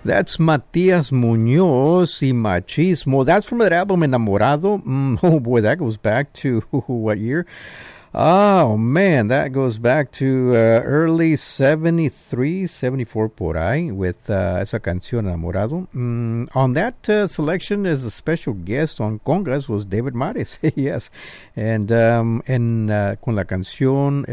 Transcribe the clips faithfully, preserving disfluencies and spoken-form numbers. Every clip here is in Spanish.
That's Matías Muñoz y Machismo. That's from that album Enamorado. Mm, oh boy, that goes back to what year? Oh man, that goes back to uh, early seventy-three, seventy-four por ahí with uh, esa canción Enamorado. Mm, on that uh, selection as a special guest on congas was David Mares, yes. And um, en, uh, con la canción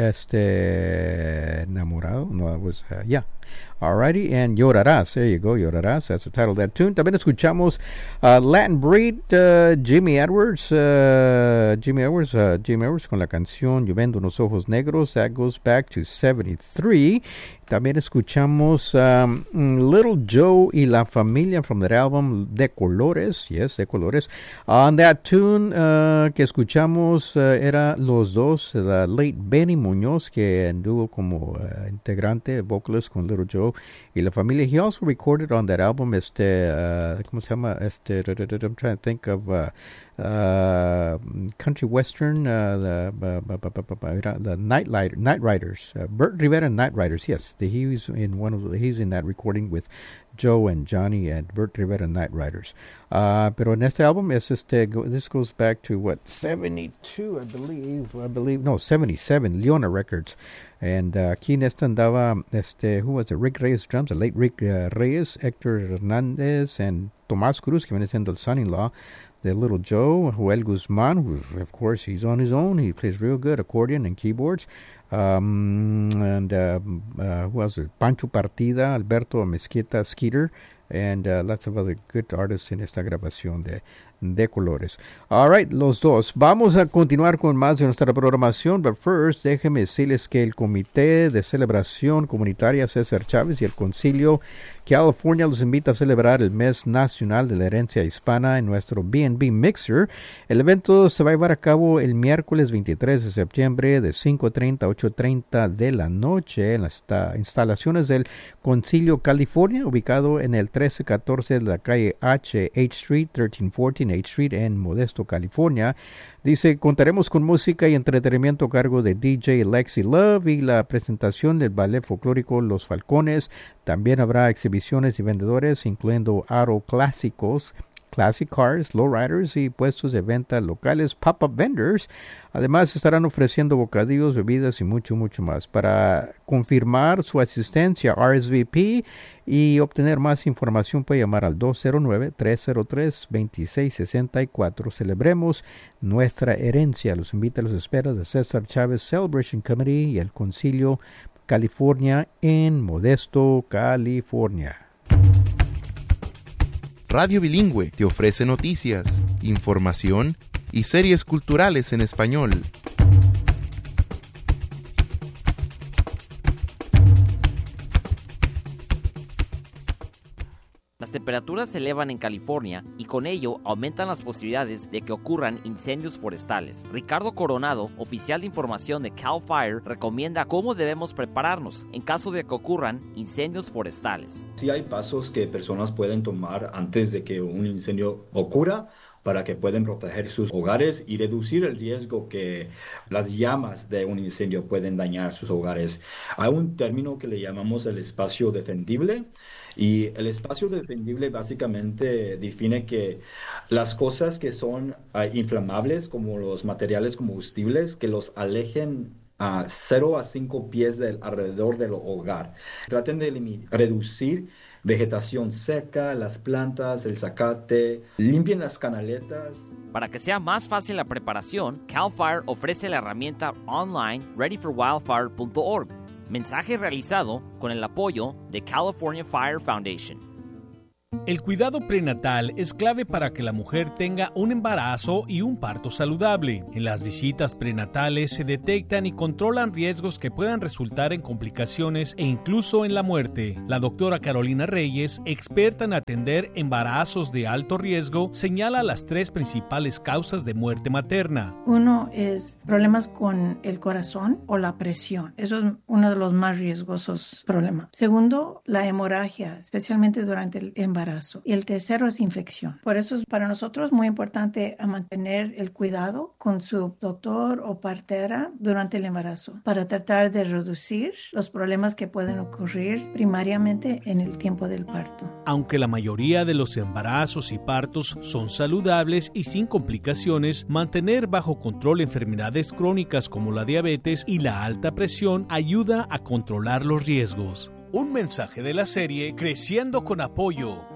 este Enamorado, no, it was, uh, yeah. Alrighty, and Llorarás, there you go, Llorarás, that's the title of that tune. También escuchamos uh, Latin Breed, uh, Jimmy Edwards, uh, Jimmy Edwards, uh, Jimmy Edwards con la canción Lloviendo unos ojos negros, that goes back to seventy-three. También escuchamos um, Little Joe y la Familia from that album De Colores, yes, De Colores. On that tune uh, que escuchamos uh, era los dos, la late Benny Muñoz, que anduvo como uh, integrante, vocalist con Little Joe y la Familia. He also recorded on that album, este, uh, ¿cómo se llama? Este, I'm trying to think of... Uh, Uh, country western, uh, the, uh, uh, the Night, Light, Night Riders, uh, Bert Rivera Night Riders. Yes, the, he was in one of the, he's in that recording with Joe and Johnny and Bert Rivera Night Riders. Uh, pero en este álbum es este, go, this goes back to what, seventy-two, I believe, I believe, no, seventy-seven, Leona Records. And uh, aquí en esta andaba, este, who was it, Rick Reyes drums, the late Rick uh, Reyes, Hector Hernandez, and Tomás Cruz, que viene siendo el son-in-law the Little Joe, Joel Guzman, who, of course, he's on his own. He plays real good accordion and keyboards. Um, and uh, uh, who else? Pancho Partida, Alberto Mezquita Skeeter, and uh, lots of other good artists en esta grabación de, de Colores. All right, los dos. Vamos a continuar con más de nuestra programación, but first, déjenme decirles que el Comité de Celebración Comunitaria César Chávez y el Concilio California los invita a celebrar el Mes Nacional de la Herencia Hispana en nuestro B and B Mixer. El evento se va a llevar a cabo el miércoles veintitrés de septiembre de cinco treinta a ocho treinta de la noche en las instalaciones del Concilio California, ubicado en el trece catorce de la calle H, H Street, trece catorce H Street en Modesto, California. Dice, contaremos con música y entretenimiento a cargo de D J Lexi Love y la presentación del ballet folclórico Los Falcones. También habrá exhibiciones y vendedores, incluyendo aro clásicos, classic cars, lowriders y puestos de venta locales, pop-up vendors. Además, estarán ofreciendo bocadillos, bebidas y mucho, mucho más. Para confirmar su asistencia, R S V P, y obtener más información, puede llamar al dos cero nueve, tres cero tres, dos seis seis cuatro. Celebremos nuestra herencia. Los invita a los esperas de César Chávez Celebration Committee y el Concilio California en Modesto, California. Radio Bilingüe te ofrece noticias, información y series culturales en español. Las temperaturas se elevan en California y con ello aumentan las posibilidades de que ocurran incendios forestales. Ricardo Coronado, oficial de información de Cal Fire, recomienda cómo debemos prepararnos en caso de que ocurran incendios forestales. Sí hay pasos que personas pueden tomar antes de que un incendio ocurra para que puedan proteger sus hogares y reducir el riesgo que las llamas de un incendio pueden dañar sus hogares. Hay un término que le llamamos el espacio defendible. Y el espacio defendible básicamente define que las cosas que son uh, inflamables, como los materiales combustibles, que los alejen a cero a cinco pies del, alrededor del hogar. Traten de eliminar, reducir vegetación seca, las plantas, el zacate, limpien las canaletas. Para que sea más fácil la preparación, Cal Fire ofrece la herramienta online ready for wildfire punto org. Mensaje realizado con el apoyo de California Fire Foundation. El cuidado prenatal es clave para que la mujer tenga un embarazo y un parto saludable. En las visitas prenatales se detectan y controlan riesgos que puedan resultar en complicaciones e incluso en la muerte. La doctora Carolina Reyes, experta en atender embarazos de alto riesgo, señala las tres principales causas de muerte materna. Uno es problemas con el corazón o la presión. Eso es uno de los más riesgosos problemas. Segundo, la hemorragia, especialmente durante el embarazo. embarazo. Y el tercero es infección. Por eso es para nosotros muy importante a mantener el cuidado con su doctor o partera durante el embarazo para tratar de reducir los problemas que pueden ocurrir primariamente en el tiempo del parto. Aunque la mayoría de los embarazos y partos son saludables y sin complicaciones, mantener bajo control enfermedades crónicas como la diabetes y la alta presión ayuda a controlar los riesgos. Un mensaje de la serie Creciendo con Apoyo.